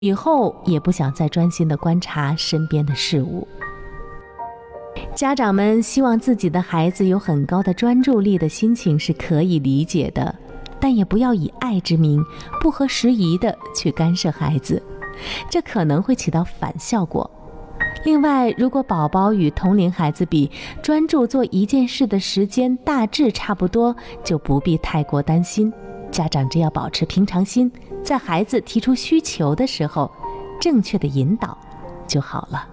以后也不想再专心地观察身边的事物。家长们希望自己的孩子有很高的专注力的心情是可以理解的，但也不要以爱之名不合时宜地去干涉孩子，这可能会起到反效果。另外，如果宝宝与同龄孩子比，专注做一件事的时间大致差不多，就不必太过担心。家长只要保持平常心，在孩子提出需求的时候，正确的引导就好了。